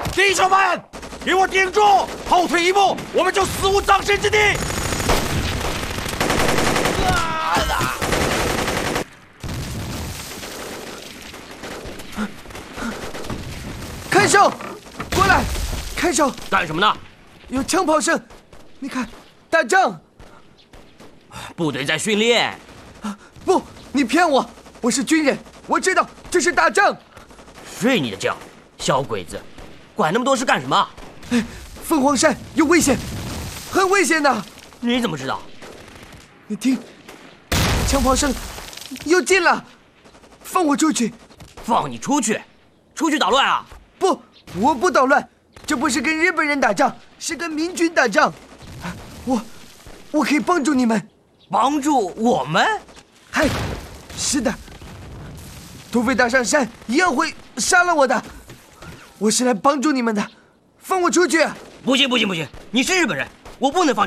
弟兄们，给我顶住！后退一步，我们就死无葬身之地！ 看守，过来！看守， 干什么呢？ 有枪炮声，你看，打仗。 部队在训练。 不，你骗我！我是军人，我知道这是打仗。 睡你的觉，小鬼子，管那么多事干什么？ 哎，凤凰山有危险，很危险的。 你怎么知道？ 你听，枪炮声又近了，放我出去！ 放你出去？出去捣乱啊？ 不，我不捣乱，这不是跟日本人打仗，是跟民军打仗。我可以帮助你们。 帮助我们？ 嗨，是的，土匪打上山一样会杀了我的。我是来帮助你们的，放我出去！ 不行，你是日本人，我不能放你。